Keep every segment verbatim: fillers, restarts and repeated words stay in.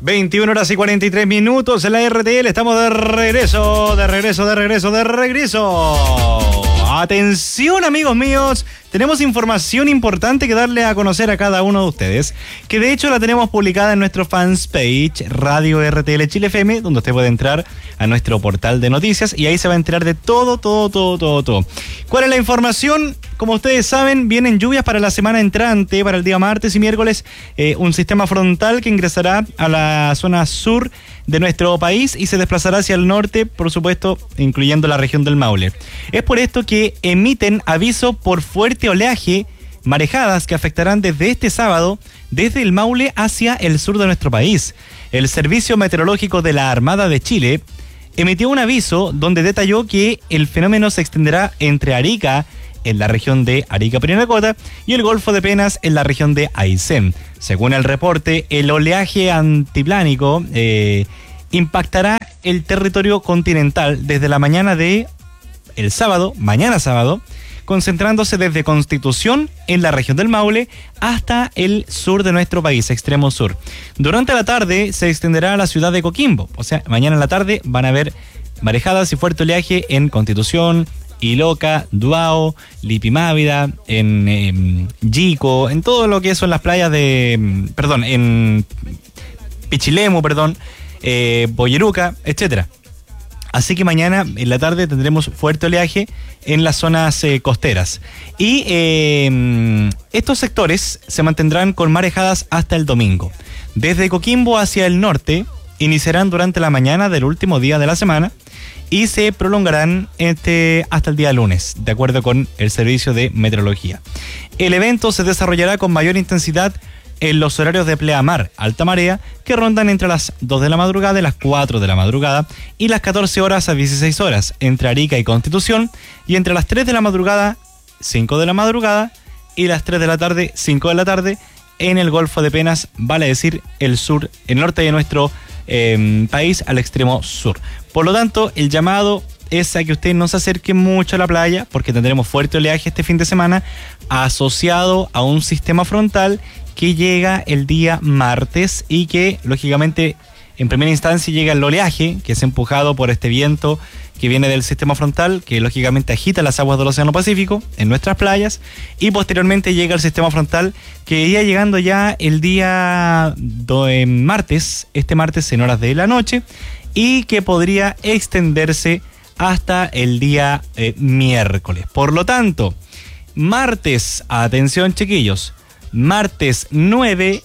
veintiuna horas y cuarenta y tres minutos en la R T L. Estamos de regreso, de regreso, de regreso, de regreso. Atención, amigos míos. Tenemos información importante que darle a conocer a cada uno de ustedes, que de hecho la tenemos publicada en nuestro fans page Radio R T L Chile F M, donde usted puede entrar a nuestro portal de noticias y ahí se va a enterar de todo, todo, todo, todo, todo. ¿Cuál es la información? Como ustedes saben, vienen lluvias para la semana entrante, para el día martes y miércoles, eh, un sistema frontal que ingresará a la zona sur de nuestro país y se desplazará hacia el norte, por supuesto, incluyendo la región del Maule. Es por esto que emiten aviso por fuerte oleaje, marejadas que afectarán desde este sábado, desde el Maule hacia el sur de nuestro país. El Servicio Meteorológico de la Armada de Chile emitió un aviso donde detalló que el fenómeno se extenderá entre Arica, en la región de Arica-Parinacota, y el Golfo de Penas en la región de Aysén. Según el reporte, el oleaje antiplánico eh, impactará el territorio continental desde la mañana de el sábado, mañana sábado, concentrándose desde Constitución en la región del Maule hasta el sur de nuestro país, extremo sur. Durante la tarde se extenderá a la ciudad de Coquimbo, o sea, mañana en la tarde van a haber marejadas y fuerte oleaje en Constitución, Iloca, Duao, Lipimávida, en eh, Yico, en todo lo que son las playas de, perdón, en Pichilemu, perdón, eh, Boyeruca, etcétera. Así que mañana en la tarde tendremos fuerte oleaje en las zonas eh, costeras. Y eh, estos sectores se mantendrán con marejadas hasta el domingo. Desde Coquimbo hacia el norte iniciarán durante la mañana del último día de la semana y se prolongarán este, hasta el día lunes, de acuerdo con el Servicio de Meteorología. El evento se desarrollará con mayor intensidad en los horarios de pleamar, alta marea, que rondan entre las dos de la madrugada y las cuatro de la madrugada, y las catorce horas a dieciséis horas, entre Arica y Constitución, y entre las tres de la madrugada, cinco de la madrugada, y las tres de la tarde, cinco de la tarde, en el Golfo de Penas, vale decir el sur, el norte de nuestro eh, país, al extremo sur. Por lo tanto, el llamado es a que usted no se acerque mucho a la playa, porque tendremos fuerte oleaje este fin de semana, asociado a un sistema frontal que llega el día martes y que, lógicamente, en primera instancia llega el oleaje, que es empujado por este viento que viene del sistema frontal, que lógicamente agita las aguas del Océano Pacífico en nuestras playas, y posteriormente llega el sistema frontal que iría llegando ya el día do, eh, martes, este martes en horas de la noche, y que podría extenderse hasta el día eh, miércoles. Por lo tanto, martes, atención chiquillos, martes nueve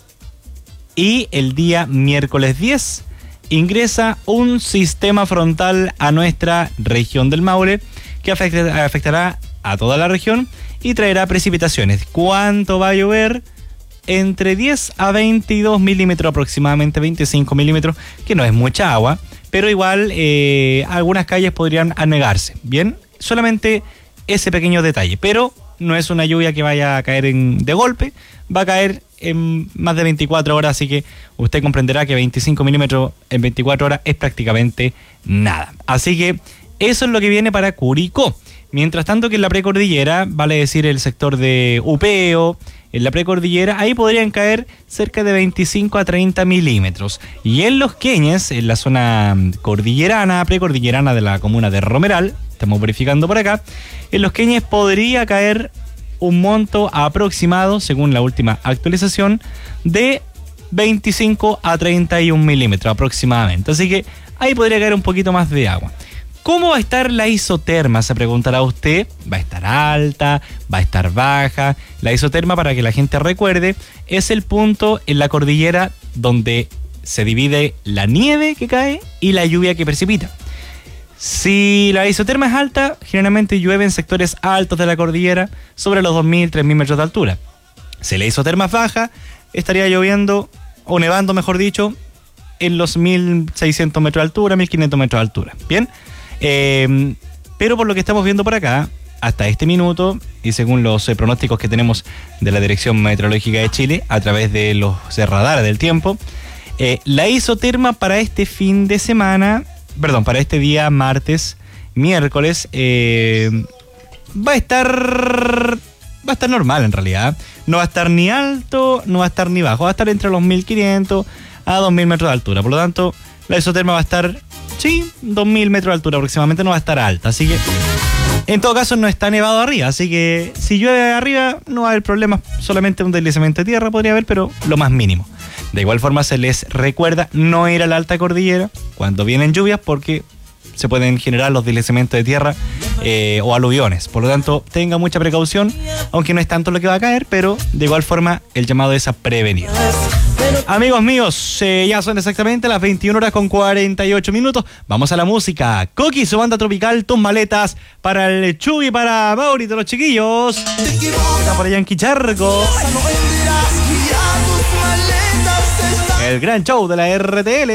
y el día miércoles diez ingresa un sistema frontal a nuestra región del Maule que afecta, afectará a toda la región y traerá precipitaciones. ¿Cuánto va a llover? Entre diez a veintidós milímetros, aproximadamente veinticinco milímetros, que no es mucha agua, pero igual eh, algunas calles podrían anegarse. Bien, solamente ese pequeño detalle, pero no es una lluvia que vaya a caer en, de golpe, va a caer en más de veinticuatro horas, así que usted comprenderá que veinticinco milímetros en veinticuatro horas es prácticamente nada. Así que eso es lo que viene para Curicó. Mientras tanto que en la precordillera, vale decir el sector de Upeo, en la precordillera, ahí podrían caer cerca de veinticinco a treinta milímetros. Y en Los Queñes, en la zona cordillerana, precordillerana de la comuna de Romeral, estamos verificando por acá, en Los Queñes podría caer un monto aproximado, según la última actualización, de veinticinco a treinta y un milímetros aproximadamente. Así que ahí podría caer un poquito más de agua. ¿Cómo va a estar la isoterma? Se preguntará usted. ¿Va a estar alta? ¿Va a estar baja? La isoterma, para que la gente recuerde, es el punto en la cordillera donde se divide la nieve que cae y la lluvia que precipita. Si la isoterma es alta, generalmente llueve en sectores altos de la cordillera, sobre los dos mil, tres mil metros de altura. Si la isoterma es baja, estaría lloviendo, o nevando mejor dicho, en los mil seiscientos metros de altura, mil quinientos metros de altura. Bien, eh, pero por lo que estamos viendo por acá, hasta este minuto, y según los eh, pronósticos que tenemos de la Dirección Meteorológica de Chile, a través de los radares del tiempo, eh, la isoterma para este fin de semana, perdón, para este día martes, miércoles, eh, va a estar va a estar normal en realidad. No va a estar ni alto, no va a estar ni bajo, va a estar entre los mil quinientos a dos mil metros de altura. Por lo tanto, la isoterma va a estar, sí, dos mil metros de altura aproximadamente, no va a estar alta. Así que, en todo caso, no está nevado arriba. Así que, si llueve arriba, no va a haber problemas. Solamente un deslizamiento de tierra podría haber, pero lo más mínimo. De igual forma, se les recuerda no ir a la alta cordillera cuando vienen lluvias, porque se pueden generar los deslizamientos de tierra eh, o aluviones. Por lo tanto, tenga mucha precaución, aunque no es tanto lo que va a caer, pero de igual forma el llamado es a prevenir. Amigos míos, eh, ya son exactamente las veintiuna horas con cuarenta y ocho minutos. Vamos a la música. Coqui, su banda tropical, tus maletas para el Chuy y para Mauri de los chiquillos. Está por allá en Quicharco. El gran show de la R T L.